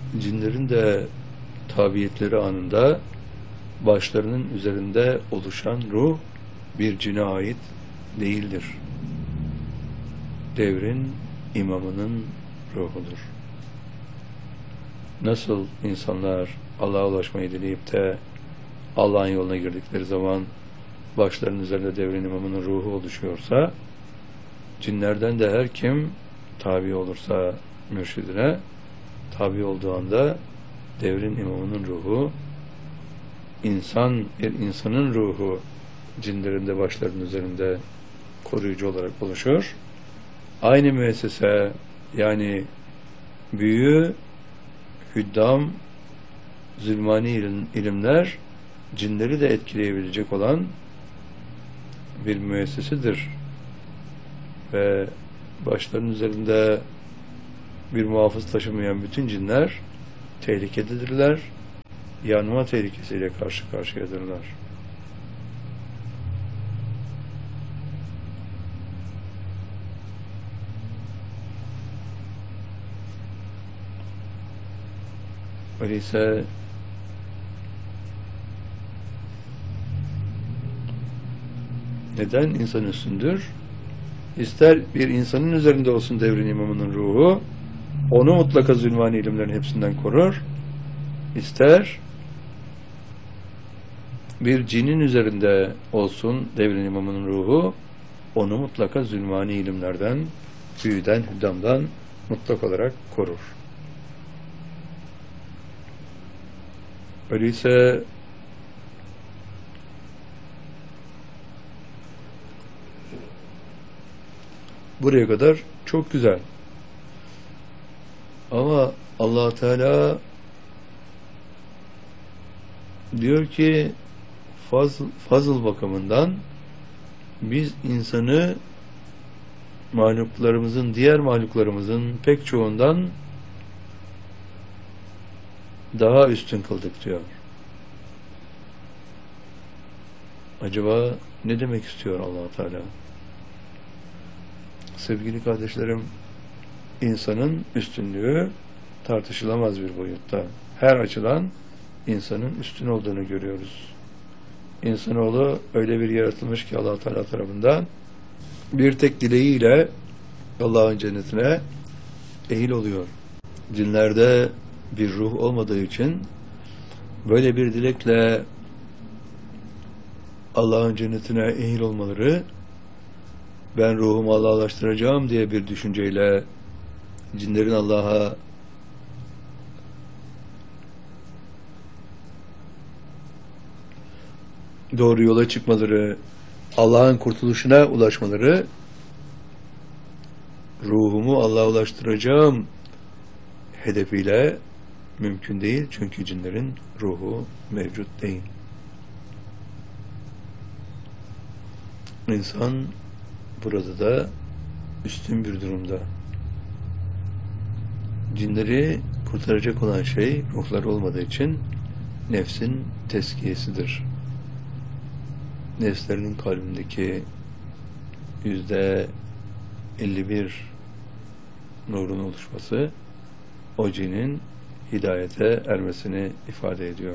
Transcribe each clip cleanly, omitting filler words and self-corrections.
cinlerin de tabiyetleri anında başlarının üzerinde oluşan ruh bir cine ait değildir. Devrin imamının ruhudur. Nasıl insanlar Allah'a ulaşmayı dileyip de Allah'ın yoluna girdikleri zaman başlarının üzerinde devrin imamının ruhu oluşuyorsa, cinlerden de her kim tabi olursa mürşidine, tabi olduğu anda devrin imamının ruhu, bir insanın ruhu cinlerin de başlarının üzerinde koruyucu olarak oluşur. Aynı müessese, yani büyü, hüddam, zulmani ilimler cinleri de etkileyebilecek olan bir müessesedir. Ve başlarının üzerinde bir muhafız taşımayan bütün cinler tehlikededirler. Yanma tehlikesiyle karşı karşıyadırlar. Öyleyse neden insan üstündür? İster bir insanın üzerinde olsun devrin imamının ruhu, onu mutlaka zulmani ilimlerin hepsinden korur. İster bir cinin üzerinde olsun devrin imamının ruhu, onu mutlaka zulmani ilimlerden, büyüden, hüddamdan mutlak olarak korur. Öyleyse buraya kadar çok güzel. Ama Allah Teala diyor ki fazıl bakımından biz insanı diğer mahluklarımızın pek çoğundan daha üstün kıldık diyor. Acaba ne demek istiyor Allah Teala? Sevgili kardeşlerim, insanın üstünlüğü tartışılamaz bir boyutta. Her açıdan insanın üstün olduğunu görüyoruz. İnsanoğlu öyle bir yaratılmış ki Allah Teala tarafından bir tek dileğiyle Allah'ın cennetine ehil oluyor. Cinlerde bir ruh olmadığı için böyle bir dilekle Allah'ın cennetine ehil olmaları, ben ruhumu Allah'laştıracağım diye bir düşünceyle cinlerin Allah'a doğru yola çıkmaları, Allah'ın kurtuluşuna ulaşmaları, ruhumu Allah'a ulaştıracağım hedefiyle mümkün değil. Çünkü cinlerin ruhu mevcut değil. İnsan burada da üstün bir durumda. Cinleri kurtaracak olan şey ruhları olmadığı için nefsin tezkiyesidir. Nefslerinin kalbindeki %51 nurun oluşması o cinin hidayete ermesini ifade ediyor.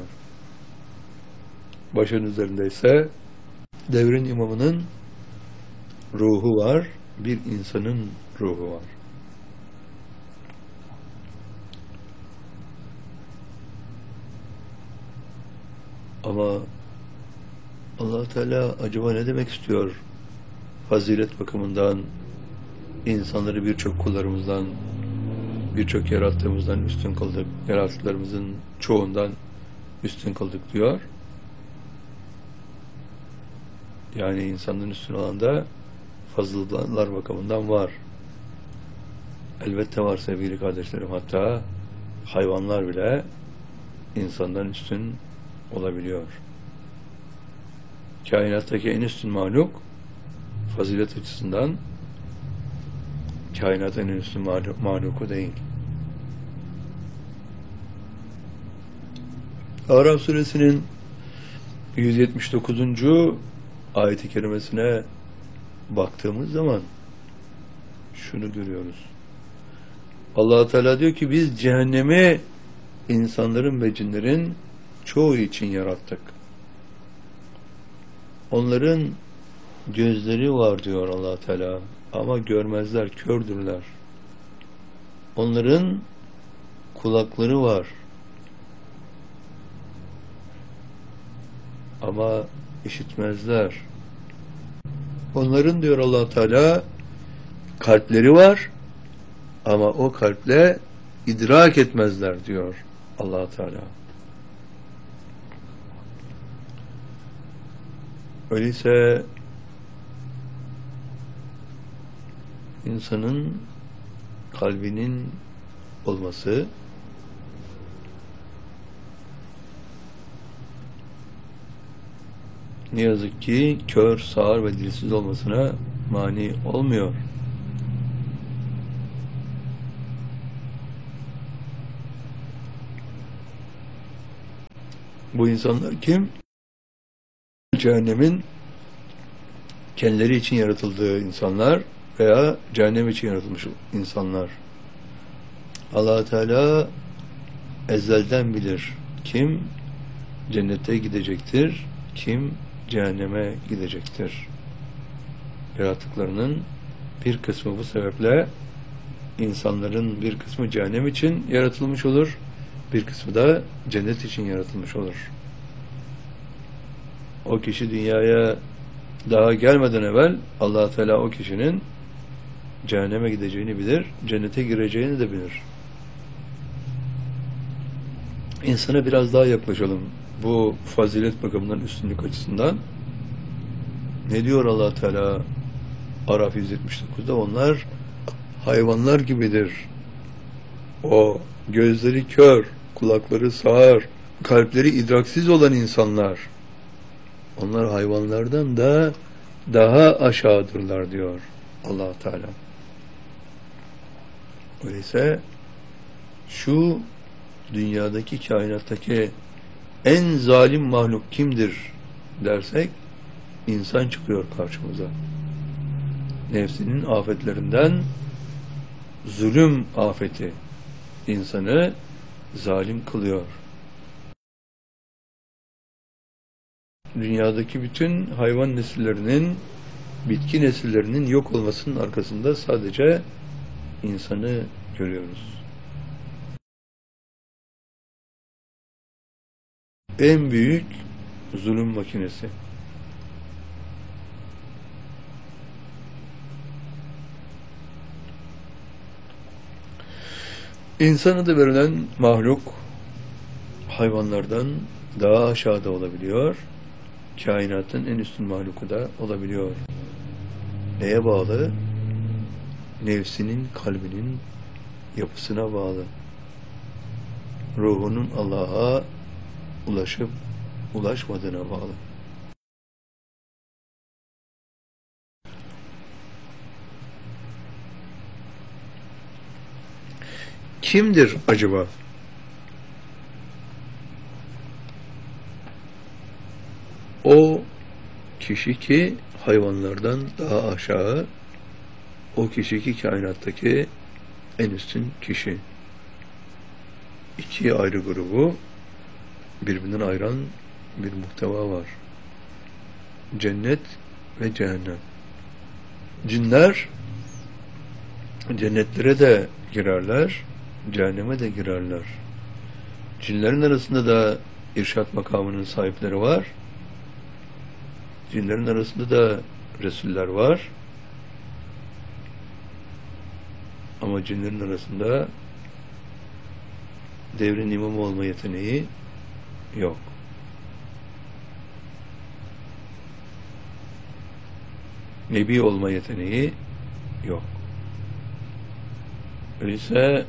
Başın üzerinde ise devrin imamının ruhu var, bir insanın ruhu var. Ama Allah Teala acaba ne demek istiyor? Fazilet bakımından insanları birçok kullarımızdan, birçok yarattığımızdan üstün kıldık, yarattıklarımızın çoğundan üstün kıldık diyor. Yani insanların üstün olan da fazıllar bakımından var. Elbette var sevgili kardeşlerim. Hatta hayvanlar bile insandan üstün olabiliyor. Kainattaki en üstün mahluk fazilet açısından kainatın en üstün mahluku değil. Araf suresinin 179. ayet-i kerimesine baktığımız zaman şunu görüyoruz. Allah Teala diyor ki biz cehennemi insanların ve cinlerin çoğu için yarattık. Onların gözleri var diyor Allah Teala ama görmezler, kördürler. Onların kulakları var ama işitmezler. Onların diyor Allah Teala kalpleri var ama o kalple idrak etmezler diyor Allah Teala. Öyleyse insanın kalbinin olması ne yazık ki kör, sağır ve dilsiz olmasına mani olmuyor. Bu insanlar kim? Cehennemin kendileri için yaratıldığı insanlar veya cehennem için yaratılmış insanlar. Allah Teala ezelden bilir. Kim cennete gidecektir, kim cehenneme gidecektir. Yarattıklarının bir kısmı bu sebeple insanların bir kısmı cehennem için yaratılmış olur, bir kısmı da cennet için yaratılmış olur. O kişi dünyaya daha gelmeden evvel Allah Teala o kişinin cehenneme gideceğini bilir, cennete gireceğini de bilir. İnsana biraz daha yaklaşalım. Bu fazilet bakımından, üstünlük açısından. Ne diyor Allah Teala Araf 179'da? Onlar hayvanlar gibidir. O gözleri kör, kulakları sağır, kalpleri idraksiz olan insanlar. Onlar hayvanlardan da daha aşağıdırlar diyor Allah Teala. Öyleyse şu dünyadaki, kainattaki en zalim mahluk kimdir dersek insan çıkıyor karşımıza. Nefsinin afetlerinden zulüm afeti insanı zalim kılıyor. Dünyadaki bütün hayvan nesillerinin, bitki nesillerinin yok olmasının arkasında sadece insanı görüyoruz. En büyük zulüm makinesi. İnsana da verilen mahluk hayvanlardan daha aşağıda olabiliyor. Kainatın en üstün mahluku da olabiliyor. Neye bağlı? Nefsinin, kalbinin yapısına bağlı. Ruhunun Allah'a ulaşıp ulaşmadığına bağlı. Kimdir acaba? O kişi ki hayvanlardan daha aşağı, o kişi ki kainattaki en üstün kişi. İki ayrı grubu birbirinden ayıran bir muhteva var. Cennet ve cehennem. Cinler cennetlere de girerler, cehenneme de girerler. Cinlerin arasında da irşat makamının sahipleri var. Cinlerin arasında da Resuller var. Ama cinlerin arasında devrin imamı olma yeteneği yok. Nebi olma yeteneği yok. Öyleyse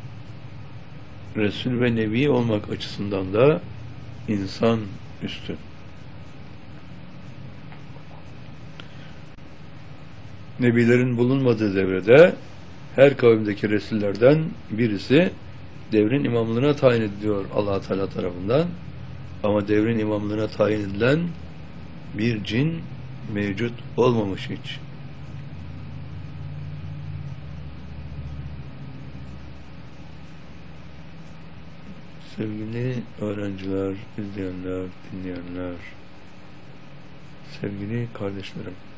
Resul ve Nebi olmak açısından da insan üstün. Nebilerin bulunmadığı devrede her kavimdeki Resullerden birisi devrin imamlığına tayin ediliyor Allah Teala tarafından. Ama devrin imamlığına tayin edilen bir cin mevcut olmamış hiç. Sevgili öğrenciler, izleyenler, dinleyenler, sevgili kardeşlerim,